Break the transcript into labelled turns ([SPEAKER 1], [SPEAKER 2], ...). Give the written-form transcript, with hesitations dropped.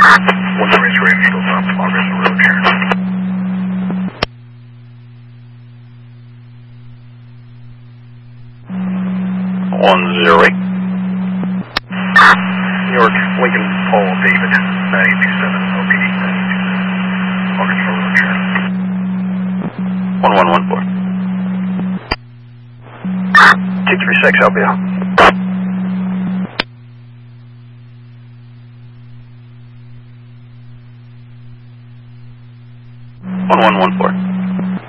[SPEAKER 1] One race radio shows up, progress on road here.
[SPEAKER 2] 108.
[SPEAKER 1] New York, Lincoln, Paul, David, 927, OPD, 927. Progress on road here.
[SPEAKER 2] 1114. 236, I'll be out. 1114.